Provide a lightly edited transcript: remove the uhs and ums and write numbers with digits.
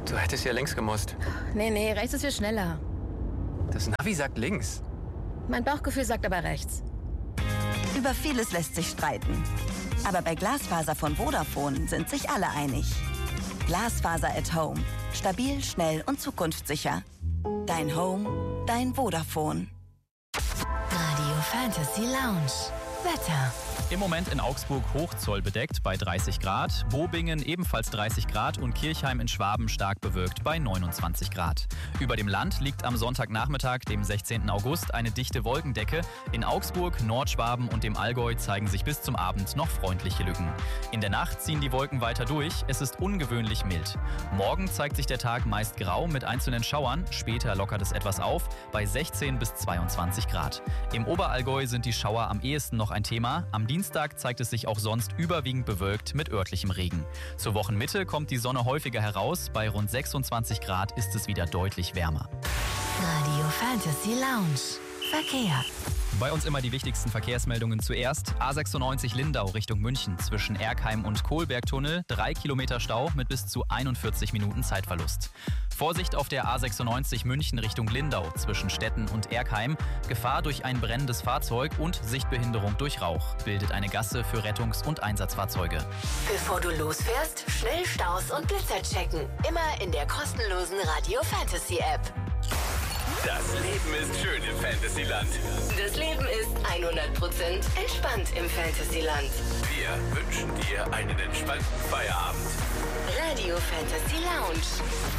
Du hättest ja links gemusst. Nee, rechts ist viel schneller. Das Navi sagt links. Mein Bauchgefühl sagt aber rechts. Über vieles lässt sich streiten. Aber bei Glasfaser von Vodafone sind sich alle einig. Glasfaser at Home. Stabil, schnell und zukunftssicher. Dein Home, dein Vodafone. Radio Fantasy Lounge. Wetter. Im Moment in Augsburg hochzollbedeckt bei 30 Grad, Bobingen ebenfalls 30 Grad und Kirchheim in Schwaben stark bewölkt bei 29 Grad. Über dem Land liegt am Sonntagnachmittag, dem 16. August, eine dichte Wolkendecke. In Augsburg, Nordschwaben und dem Allgäu zeigen sich bis zum Abend noch freundliche Lücken. In der Nacht ziehen die Wolken weiter durch, es ist ungewöhnlich mild. Morgen zeigt sich der Tag meist grau mit einzelnen Schauern, später lockert es etwas auf bei 16 bis 22 Grad. Im Oberallgäu sind die Schauer am ehesten noch ein Thema, am Dienstag zeigt es sich auch sonst überwiegend bewölkt mit örtlichem Regen. Zur Wochenmitte kommt die Sonne häufiger heraus, bei rund 26 Grad ist es wieder deutlich wärmer. Radio Fantasy Lounge. Verkehr. Bei uns immer die wichtigsten Verkehrsmeldungen zuerst. A96 Lindau Richtung München zwischen Erkheim und Kohlbergtunnel, 3 Kilometer Stau mit bis zu 41 Minuten Zeitverlust. Vorsicht auf der A96 München Richtung Lindau zwischen Stetten und Erkheim. Gefahr durch ein brennendes Fahrzeug und Sichtbehinderung durch Rauch. Bildet eine Gasse für Rettungs- und Einsatzfahrzeuge. Bevor du losfährst, schnell Staus und Blitzer checken. Immer in der kostenlosen Radio Fantasy App. Das Leben ist schön im Fantasyland. Das Leben ist 100% entspannt im Fantasyland. Wir wünschen dir einen entspannten Feierabend. Radio Fantasy Lounge.